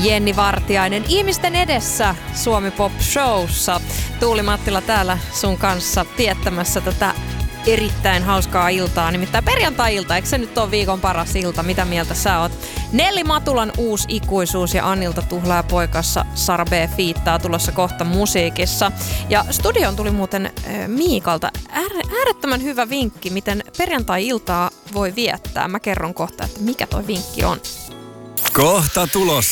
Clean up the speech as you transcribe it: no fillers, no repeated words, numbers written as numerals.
Jenni Vartiainen ihmisten edessä Suomi Pop Showssa. Tuuli Mattila täällä sun kanssa viettämässä tätä erittäin hauskaa iltaa, nimittäin perjantai-ilta. Eikö se nyt ole viikon paras ilta? Mitä mieltä sä oot? Nelli Matulan uusi ikuisuus ja Anilta Tuhlaaja-poikassa Sara B. fiittaa tulossa kohta musiikissa. Ja studioon tuli muuten Miikalta äärettömän hyvä vinkki, miten perjantai-iltaa voi viettää. Mä kerron kohta, että mikä toi vinkki on. Kohta tulossa.